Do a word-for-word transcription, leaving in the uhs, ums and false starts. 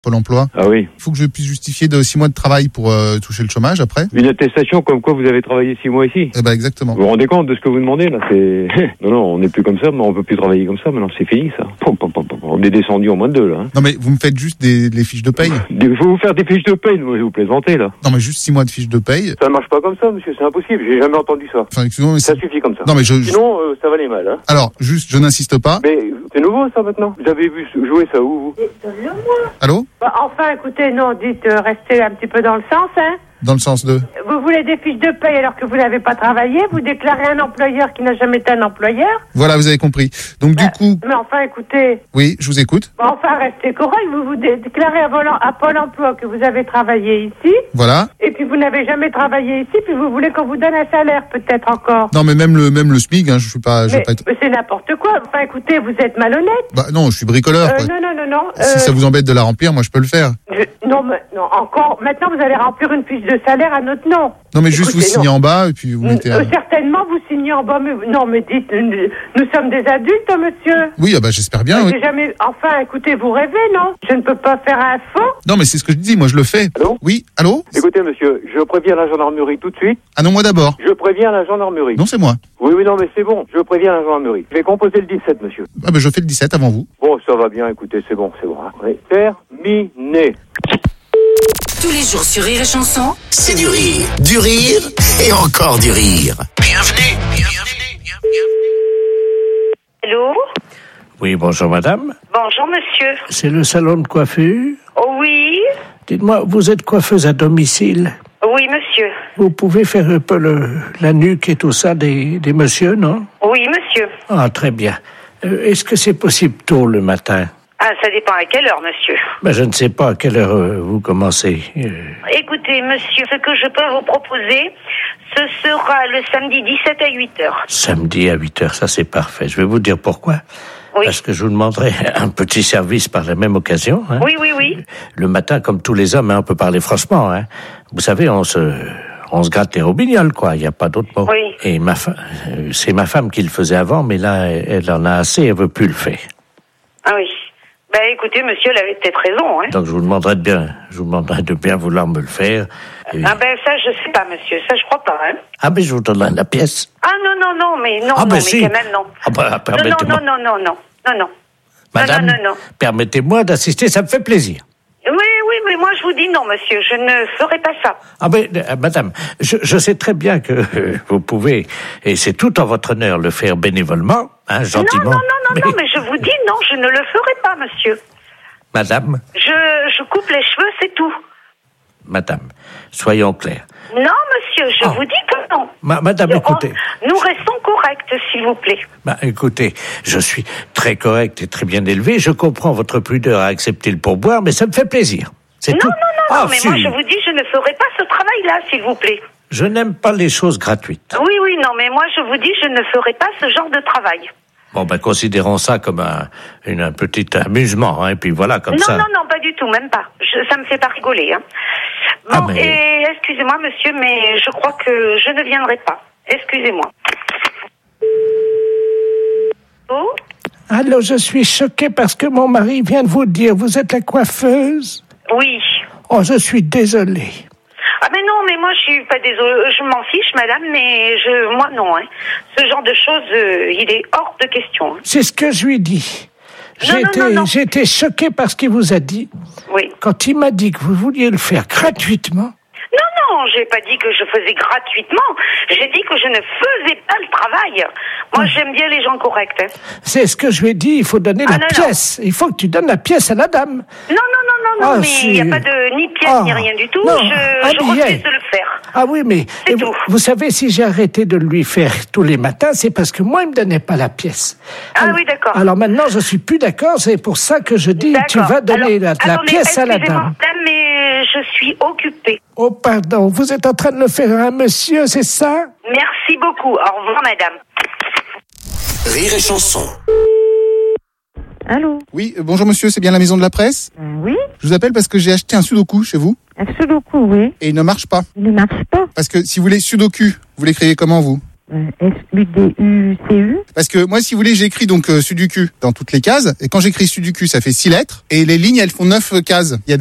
Pôle emploi. Ah oui. Il faut que je puisse justifier de six mois de travail pour euh, toucher le chômage après. Une attestation comme quoi vous avez travaillé six mois ici. Eh ben exactement. Vous vous rendez compte de ce que vous demandez là? C'est non non, on n'est plus comme ça, mais on peut plus travailler comme ça. Maintenant c'est fini ça. On est descendu en moins de deux là. Hein. Non mais vous me faites juste des les fiches de paye. Il faut vous faire des fiches de paye, moi je vous plaisantez là. Non mais juste six mois de fiches de paye. Ça marche pas comme ça, monsieur, c'est impossible. J'ai jamais entendu ça. Enfin excusez-moi. Mais ça c'est... suffit comme ça. Non mais je. Sinon euh, ça va aller mal. Hein. Alors juste, je n'insiste pas. Mais c'est nouveau ça maintenant. Vous avez vu jouer ça où vous? Allô? Bah, enfin, écoutez, non, dites, euh, restez un petit peu dans le sens, hein. Dans le sens de? Vous voulez des fiches de paye alors que vous n'avez pas travaillé, vous déclarez un employeur qui n'a jamais été un employeur. Voilà, vous avez compris. Donc bah, du coup... Mais enfin, écoutez... Oui, je vous écoute. Bah, enfin, restez correct, vous vous dé- déclarez à, Vol- à Pôle emploi que vous avez travaillé ici. Voilà. Et puis vous n'avez jamais travaillé ici, puis vous voulez qu'on vous donne un salaire, peut-être encore. Non, mais même le même le SMIC, hein, je suis pas... Je mais, vais pas être... mais c'est n'importe quoi. Enfin, écoutez, vous êtes malhonnête. Bah non, je suis bricoleur. Euh, quoi. non, non, non, non. Si euh, ça vous embête de la remplir, moi je peux le faire. je- Non, mais, non, encore... Maintenant, vous allez remplir une fiche de salaire à notre nom. Non, mais juste Écoutez, vous signez non. en bas et puis vous mettez... Euh, un- certainement, vous signez en bas, mais non, mais dites, euh, nous sommes des adultes, hein, monsieur. Oui, ah bah j'espère bien, Euh, oui. J'ai jamais. Enfin, écoutez, vous rêvez, non? Je ne peux pas faire un faux. Non, mais c'est ce que je dis, moi je le fais. Allô? Oui, allô? Écoutez monsieur, je préviens la gendarmerie tout de suite. Ah non, moi d'abord. Je préviens la gendarmerie. Non, c'est moi. Oui, oui, non, mais c'est bon. Je préviens la gendarmerie. Je vais composer le dix-sept, monsieur. Ah bah je fais le dix-sept avant vous. Bon, ça va bien, écoutez, c'est bon, c'est bon. hein. Oui. Terminé. Tous les jours sur Rire et Chanson. C'est du rire, du rire et encore du rire. Bienvenue, bienvenue, bienvenue. Allô? Oui, bonjour madame. Bonjour monsieur. C'est le salon de coiffure. Oh oui? Dites-moi, vous êtes coiffeuse à domicile. Oui monsieur. Vous pouvez faire un peu le, la nuque et tout ça des, des messieurs, non? Oui monsieur. Ah, très bien. Euh, est-ce que c'est possible tôt le matin? Ah, ça dépend à quelle heure monsieur. Ben, je ne sais pas à quelle heure euh, vous commencez. Euh, Écoutez monsieur, ce que je peux vous proposer, ce sera le samedi dix-sept à huit heures. samedi à huit heures, ça c'est parfait. Je vais vous dire pourquoi. Oui. Parce que je vous demanderai un petit service par la même occasion. Hein. Oui, oui, oui. Le matin, comme tous les hommes, hein, on peut parler franchement. Hein. Vous savez, on se... On se gratte les robignoles, quoi. Il n'y a pas d'autre mot. Oui. Et ma fa... euh, c'est ma femme qui le faisait avant, mais là, elle, elle en a assez, elle veut plus le faire. Ah oui. Ben écoutez monsieur, elle avait peut-être raison, hein. Donc je vous demanderai de bien, je vous demanderai de bien vouloir me le faire. Et... Ah ben ça, je sais pas monsieur, ça je crois pas, hein. Ah ben je vous donnerai la pièce. Ah non, non, non, mais non, Ah, non, ben, mais si. quand même non. Ah ben, Non, non, permettez-moi. non, non, non, non, non, non. Madame, non, non, non. permettez-moi d'assister, ça me fait plaisir. Oui, oui, mais moi je vous dis non monsieur, je ne ferai pas ça. Ah ben, euh, madame, je, je sais très bien que euh, vous pouvez, et c'est tout en votre honneur, le faire bénévolement, hein, gentiment. Non, non, non, non, non, mais je vous dis non, je ne le ferai pas monsieur. Madame, Je, je coupe les cheveux, c'est tout. madame, soyons clairs. Non, monsieur, je Oh. vous dis que non. Ma- madame, On- écoutez. Nous restons corrects, s'il vous plaît. Bah, écoutez, je suis très correct et très bien élevé. Je comprends votre pudeur à accepter le pourboire, mais ça me fait plaisir. C'est Non, tout. non, non, Ah, non, mais si. moi je vous dis, je ne ferai pas ce travail-là, s'il vous plaît. Je n'aime pas les choses gratuites. Oui, oui, non, mais moi je vous dis, je ne ferai pas ce genre de travail. Bon, ben, considérons ça comme un, une, un petit amusement, hein, et puis voilà, comme non, ça. non, non, pas du tout, même pas. Je, ça me fait pas rigoler, hein. Bon, Ah, mais- et excusez-moi, monsieur, mais je crois que je ne viendrai pas. Excusez-moi. Oh? Alors, je suis choqué parce que mon mari vient de vous dire, vous êtes la coiffeuse? Oui. Oh, je suis désolé. Ah mais non, mais moi je suis pas désolée, je m'en fiche madame, mais je, moi non, hein. Ce genre de choses, euh, il est hors de question. Hein. C'est ce que je lui dis. Non, J'ai non, été, non, non. j'ai été choqué par ce qu'il vous a dit. Oui. Quand il m'a dit que vous vouliez le faire gratuitement. Non, non, j'ai pas dit que je faisais gratuitement, j'ai dit que je ne faisais pas le travail. Moi j'aime bien les gens corrects. Hein. C'est ce que je lui ai dit, il faut donner Ah, la non, non. pièce. Il faut que tu donnes la pièce à la dame. Non, non, non, non, non, Ah, mais si. il n'y a pas de ni pièce Ah, ni rien du tout, non, je, un je billet. refuse de le faire. Ah oui, mais C'est et vous, tout. vous savez, si j'ai arrêté de lui faire tous les matins, c'est parce que moi, il me donnait pas la pièce. Ah alors, oui, d'accord. Alors maintenant, je suis plus d'accord, c'est pour ça que je dis, tu D'accord. vas donner Alors, la, la attendez, pièce à la excusez-moi, dame. madame, mais je suis occupée. Oh, pardon, vous êtes en train de le faire à un monsieur, c'est ça? Merci beaucoup. Au revoir, madame. Rire et chanson. Allô? Oui, euh, bonjour monsieur, c'est bien la maison de la presse? Euh, oui, Je vous appelle parce que j'ai acheté un sudoku chez vous un sudoku, oui. et il ne marche pas. Il ne marche pas. Parce que si vous voulez sudoku, vous l'écrivez comment vous? Euh, S U D U C U. Parce que moi, si vous voulez, j'écris donc euh, Sudoku dans toutes les cases. Et quand j'écris Sudoku, ça fait six lettres. Et les lignes, elles font neuf cases. Il y a